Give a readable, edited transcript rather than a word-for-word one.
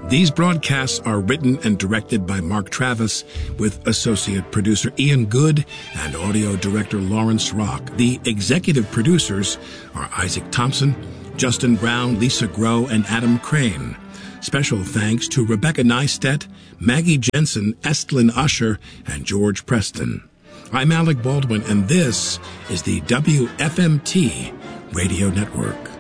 These broadcasts are written and directed by Mark Travis, with associate producer Ian Good and audio director Lawrence Rock. The executive producers are Isaac Thompson, Justin Brown, Lisa Groh, and Adam Crane. Special thanks to Rebecca Neistat, Maggie Jensen, Estlin Usher, and George Preston. I'm Alec Baldwin, and this is the WFMT Radio Network.